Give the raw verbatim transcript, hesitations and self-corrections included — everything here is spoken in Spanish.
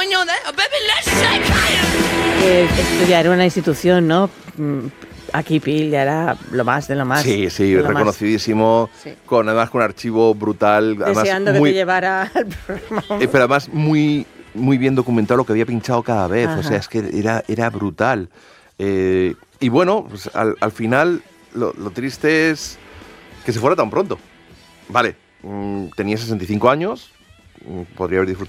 coño de baby let's shake hands. Eh, esto ya era una institución, ¿no? Mm, Aquí Pil ya era lo más de lo más. Sí, sí, de lo reconocidísimo, más. Sí. con además con un archivo brutal. Además, Deseando muy, que te llevara al programa. eh, pero además muy, muy bien documentado lo que había pinchado cada vez. Ajá. O sea, es que era, era brutal. Eh, y bueno, pues al, al final lo, lo triste es que se fuera tan pronto. Vale, mmm, tenía sesenta y cinco años, mmm, podría haber disfrutado